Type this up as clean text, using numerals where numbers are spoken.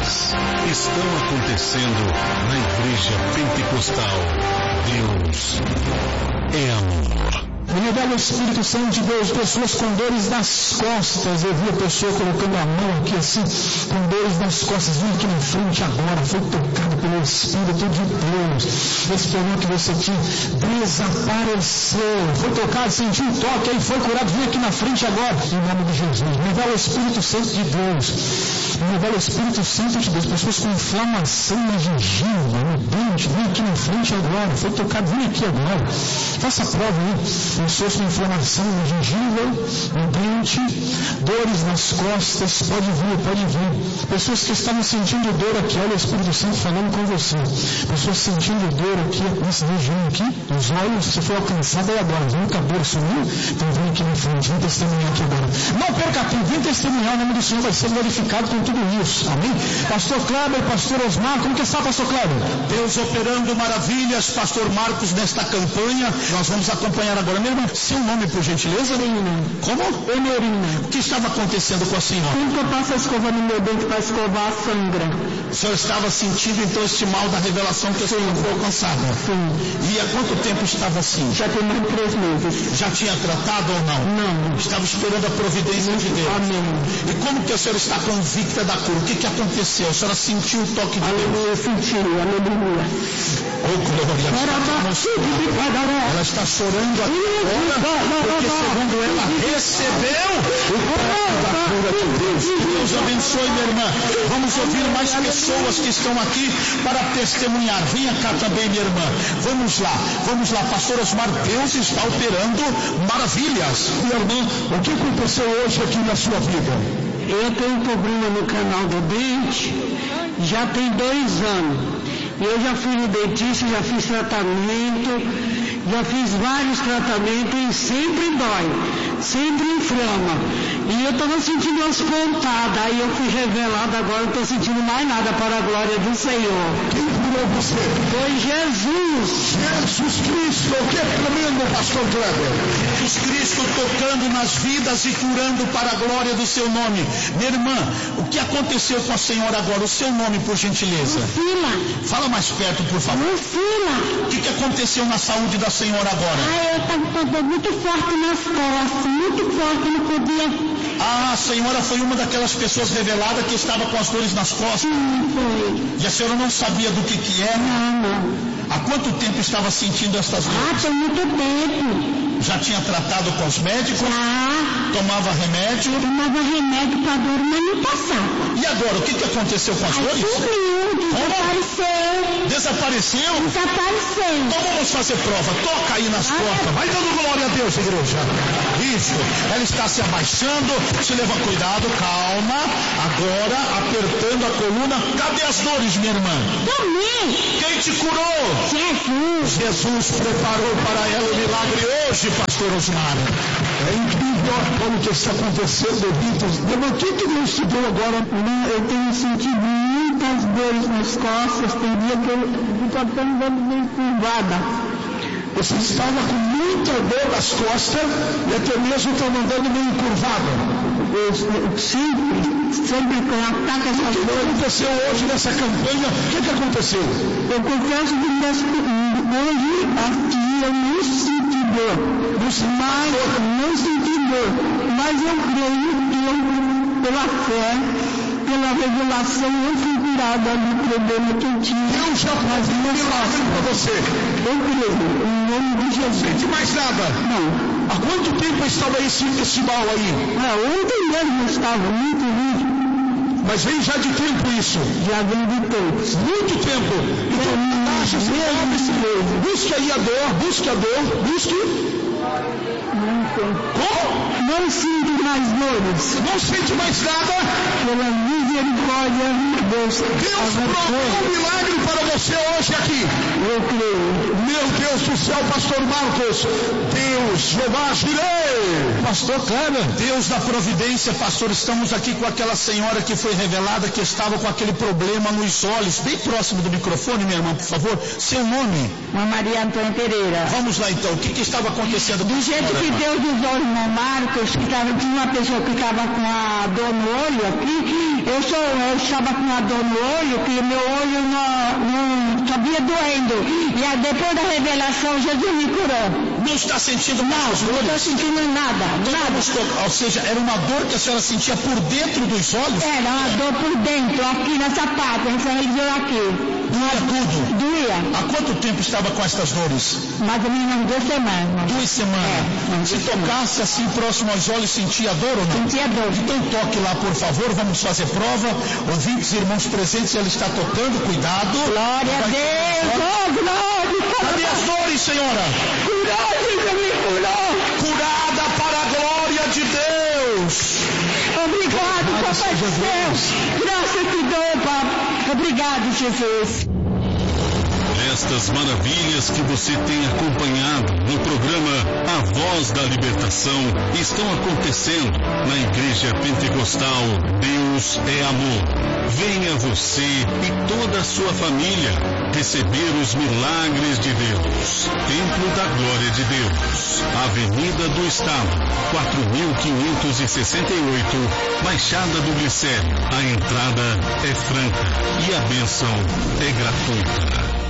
coisas estão acontecendo na Igreja Pentecostal. Deus é amor. Me revela o Espírito Santo de Deus, pessoas com dores nas costas. Eu vi a pessoa colocando a mão aqui assim, com dores nas costas. Vem aqui na frente agora, foi tocado pelo Espírito de Deus. Esse problema que você tinha desapareceu. Foi tocado, sentiu o toque, aí foi curado. Vem aqui na frente agora, em nome de Jesus. Me revela o Espírito Santo de Deus. Me revela o Espírito Santo de Deus. Pessoas com inflamação na gengiva, no dente. Vem aqui na frente agora. Foi tocado, vem aqui agora. Faça a prova aí. Pessoas com inflamação na gengiva, no dente, dores nas costas, pode vir. Pessoas que estavam sentindo dor aqui, olha o Espírito Santo falando com você. Pessoas sentindo dor aqui, nessa região aqui, nos olhos, se for alcançada aí agora, viu que a dor sumiu? Então vem aqui na frente, vem testemunhar aqui agora. Não perca tempo, vem testemunhar, o nome do Senhor vai ser glorificado com tudo isso. Amém? Pastor Kleber, Pastor Osmar, como que está, Pastor Kleber? Deus operando maravilhas, Pastor Marcos, nesta campanha. Nós vamos acompanhar agora. Meu irmão, seu nome, por gentileza? Como? Honorina. O que estava acontecendo com a senhora? Sempre que eu passo a escova no meu dente para escovar, sangra. O senhor estava sentindo então este mal da revelação que a senhora foi alcançada? Sim. E há quanto tempo estava assim? Já tem mais de 3 meses. Já tinha tratado ou não? Não. Estava esperando a providência de Deus. Amém. E como que a senhora está convicta da cura? O que aconteceu? A senhora sentiu o toque de Deus? Aleluia, sentiu, aleluia. Oh, glória a Deus. Ela está chorando agora, porque segundo ela recebeu o toque da cura de Deus. Que Deus abençoe, minha irmã. Vamos ouvir mais pessoas que estão aqui para testemunhar. Venha cá também, minha irmã. Vamos lá, Pastor Osmar. Deus está operando maravilhas. Minha irmã, o que aconteceu hoje aqui na sua vida? Eu tenho um problema no canal do dente, já tem 2 anos. Eu já fui no dentista, já fiz tratamento, já fiz vários tratamentos e sempre dói, sempre inflama. E eu estava sentindo umas pontadas, aí eu fui revelado, agora não estou sentindo mais nada, para a glória do Senhor. Quem curou você? Foi Jesus. Jesus Cristo, o que é tremendo, Pastor Kleber? Jesus Cristo tocando nas vidas e curando para a glória do seu nome. Minha irmã, o que aconteceu com a senhora agora? O seu nome, por gentileza. Lucila. Fala mais perto, por favor. Lucila. O que aconteceu na saúde da senhora agora? Eu estava muito forte nas costas, muito forte, não podia. A senhora foi uma daquelas pessoas reveladas que estava com as dores nas costas. Sim, foi. E a senhora não sabia do que é? Não. Há quanto tempo estava sentindo estas dores? Tem muito tempo. Já tinha tratado com os médicos? Já. Tomava remédio? Tomava remédio para dor, mas não passava. E agora, o que aconteceu com as dores? Sumiu, Desapareceu? Desapareceu. Então vamos fazer prova. Toca aí nas costas. Vai dando glória a Deus, igreja. Isso. Ela está se abaixando. Se leva cuidado, calma. Agora, apertando a coluna. Cadê as dores, minha irmã? Também. Quem te curou? Jesus. Jesus preparou para ela o milagre hoje, Pastor Osmar. É incrível como que está acontecendo, Vitor. O que Deus te deu agora? Eu tenho sentido muitas dores nas costas. Tem dia que eu fico até andando meio curvada. Você estava com muita dor nas costas e até mesmo estava andando meio curvado. Sempre que eu ataco essas dores. O que aconteceu hoje nessa campanha? O que aconteceu? Eu confesso que hoje aqui eu não senti dor. Não senti dor. Mas eu creio que pela fé, pela revelação, eu fui curada do problema que eu tinha. Deus já faz um milagre para você. Eu creio, em nome de Jesus. Não sente mais nada? Não. Há quanto tempo estava esse mal aí? Ontem mesmo eu estava muito ruim. Mas vem já de tempo isso? Já vem de tempo. Muito tempo. Então, acha mesmo. Busque aí a dor, busque. Como? Não sinto mais dores. Não sente mais nada? Pela misericórdia de Deus. Deus provou um milagre para você hoje aqui. Eu creio. Meu Deus do céu, Pastor Marcos. Deus, Jeová Jireh. Pastor Kleber. Deus da providência, pastor. Estamos aqui com aquela senhora que foi revelada, que estava com aquele problema nos olhos. Bem próximo do microfone, minha irmã, por favor. Seu nome? Maria Antônia Pereira. Vamos lá então. O que estava acontecendo? Do jeito que Deus usou o irmão Marcos, tinha uma pessoa que estava com a dor no olho aqui, eu estava com a dor no olho, que meu olho não sabia doendo. E aí, depois da revelação, Jesus me curou. Não está sentindo mais dores? Não estou sentindo nada. Ou seja, era uma dor que a senhora sentia por dentro dos olhos? Era uma dor por dentro, aqui nessa parte, essa região aqui. Doía tudo? Doía. Há quanto tempo estava com estas dores? Mais ou menos 2 semanas. 2 semanas. Se tocasse assim próximo aos olhos, sentia dor ou não? Sentia dor. Então toque lá, por favor, vamos fazer prova. Ouvintes, irmãos presentes, ela está tocando, cuidado. Glória a Deus, oh glória. Cadê as dores, senhora? Curada, me curou. Curada para a glória de Deus. Obrigado, Papai do céu. Graças te dou, Pai. Obrigado, Jesus. Estas maravilhas que você tem acompanhado no programa A Voz da Libertação estão acontecendo na Igreja Pentecostal Deus é Amor. Venha você e toda a sua família receber os milagres de Deus. Templo da Glória de Deus, Avenida do Estado, 4568, Baixada do Glicério. A entrada é franca e a bênção é gratuita.